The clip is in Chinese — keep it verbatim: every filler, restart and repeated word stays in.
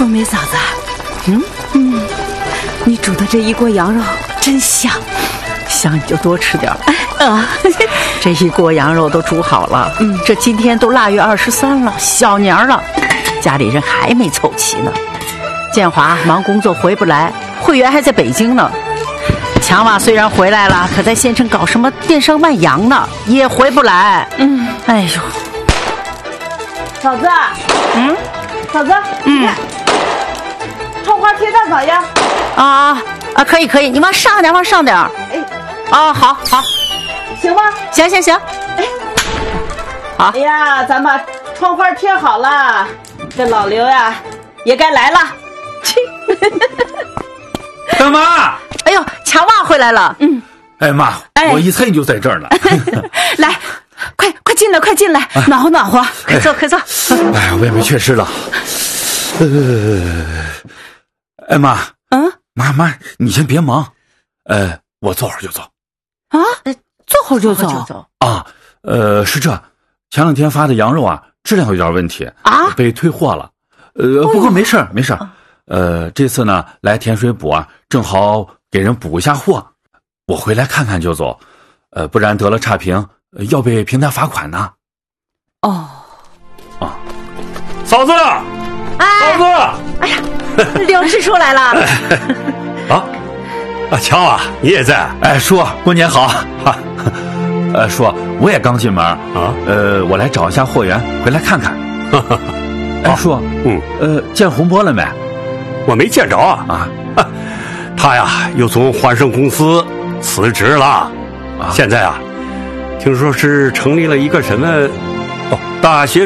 凤梅嫂子，嗯嗯，你煮的这一锅羊肉真香， 香你就多吃点。 啊， 这一锅羊肉都煮好了，嗯，这今天都腊月二十三了，小年了，家里人还没凑齐呢。建华忙工作回不来，慧媛还在北京呢。强娃虽然回来了，可在县城搞什么电商卖羊呢，也回不来。嗯，哎呦， 嫂子， 嗯， 嫂子，嗯，窗花贴大咋样？ 啊啊，可以可以，你往上点，往上点。哎，啊，好好， 行吗？ 行行行，哎，好。 哎呀，咱把窗花贴好了，这老刘呀也该来了。 干妈！ 哎呦，强娃回来了。嗯， 哎妈，哎、我一猜你就在这儿呢。 来，快快进来，快进来，哎、暖和暖和， 快坐快坐。 哎，我也没缺失了。呃，哎妈， 嗯， 妈妈，你先别忙，呃，我坐会儿就走。 啊，坐会儿就走就走啊？呃，是这，前两天发的羊肉啊，质量有点问题啊， 被退货了。呃，不过没事儿，没事儿。呃，这次呢来甜水补啊，正好给人补一下货，我回来看看就走，呃，不然得了差评，呃、要被平台罚款呢。 哦， 啊，嫂子， 哎、 嫂子， 哎呀，刘师叔来了。 啊啊，乔啊，你也在？ 哎，叔，过年好。哈，呃，叔，我也刚进门啊， 呃，我来找一下货源，回来看看。哎，叔， 嗯， 呃，见洪波了没？ 我没见着啊啊， 他呀又从欢盛公司辞职了，啊，现在啊，听说是成立了一个什么哦大学